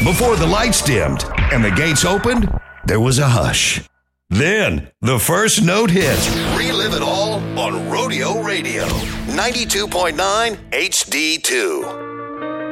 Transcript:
Before the lights dimmed and the gates opened, there was a hush. Then, the first note hit. Relive it all on Rodeo Radio. 92.9 HD2.